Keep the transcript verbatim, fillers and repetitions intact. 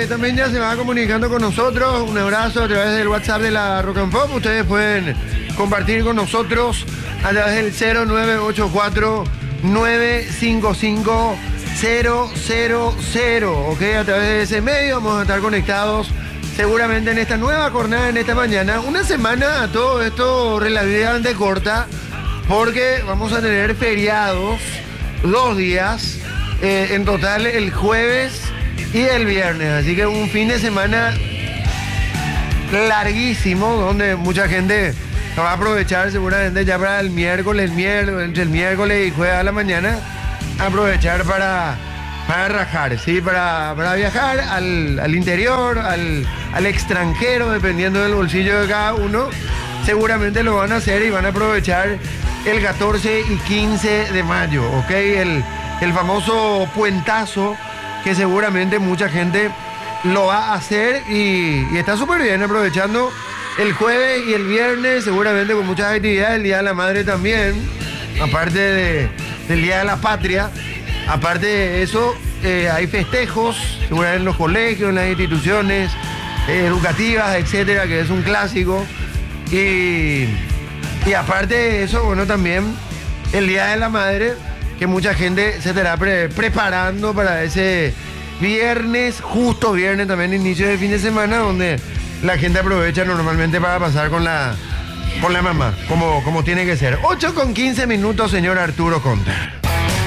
también ya se va comunicando con nosotros. Un abrazo a través del WhatsApp de la Rock and Pop. Ustedes pueden compartir con nosotros a través del cero nueve ocho cuatro nueve cinco cinco cero cero cero. Ok, a través de ese medio vamos a estar conectados seguramente en esta nueva jornada, en esta mañana. Una semana a todo esto relativamente corta, porque vamos a tener feriados dos días, eh, en total el jueves y el viernes. Así que un fin de semana larguísimo, donde mucha gente va a aprovechar seguramente ya para el miércoles, el miércoles entre el miércoles y jueves a la mañana, aprovechar para, para rajar, ¿sí? Para, para viajar al, al interior, al, al extranjero, dependiendo del bolsillo de cada uno. Seguramente lo van a hacer y van a aprovechar el catorce y quince de mayo, ¿ok? El, el famoso puentazo que seguramente mucha gente lo va a hacer y, y está súper bien, aprovechando el jueves y el viernes, seguramente con muchas actividades, el Día de la Madre también, aparte de, del Día de la Patria. Aparte de eso, eh, hay festejos, seguramente en los colegios, en las instituciones eh, educativas, etcétera, que es un clásico. Y, y aparte de eso, bueno, también el Día de la Madre, que mucha gente se estará pre preparando para ese viernes, justo viernes también, inicio de fin de semana, donde la gente aprovecha normalmente para pasar con la, con la mamá, como, como tiene que ser. ocho con quince minutos, señor Arturo Conte.